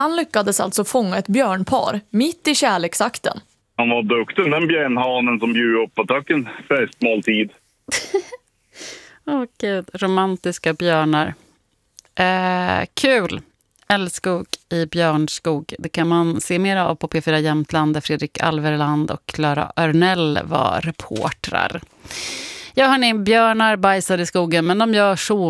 Han lyckades alltså fånga ett björnpar mitt i kärleksakten. Han var duktig, den björnhanen som bjöd upp på en festmåltid. Åh gud, romantiska björnar. Kul. Älskog i Björnskog. Det kan man se mer av på P4 Jämtland där Fredrik Alverland och Clara Örnell var reportrar. Ja hörni, björnar bajsar i skogen men de gör så